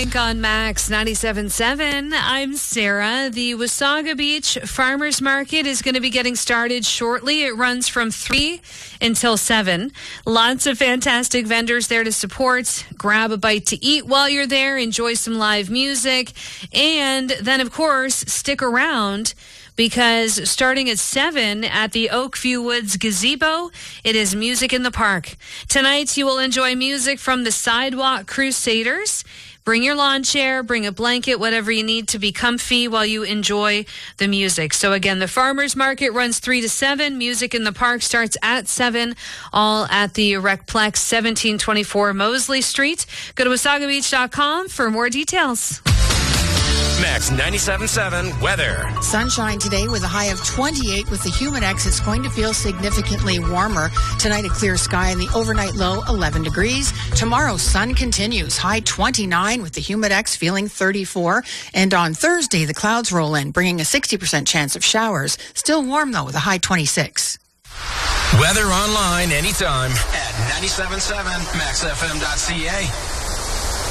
Bank on Max 97.7. I'm Sarah. The Wasaga Beach Farmers Market is going to be getting started shortly. It runs from 3 until 7. Lots of fantastic vendors there to support. Grab a bite to eat while you're there. Enjoy some live music. And then, of course, stick around, because starting at 7 at the Oakview Woods Gazebo, it is Music in the Park. Tonight, you will enjoy music from the Sidewalk Crusaders. Bring your lawn chair, bring a blanket, whatever you need to be comfy while you enjoy the music. So again, the Farmers Market runs 3 to 7. Music in the Park starts at 7, all at the Recplex, 1724 Mosley Street. Go to wasagabeach.com for more details. Max 97.7 weather. Sunshine today with a high of 28 with the Humidex. It's going to feel significantly warmer. Tonight, a clear sky and the overnight low 11 degrees. Tomorrow, sun continues. High 29 with the Humidex feeling 34. And on Thursday, the clouds roll in, bringing a 60% chance of showers. Still warm, though, with a high 26. Weather online anytime at 97.7maxfm.ca.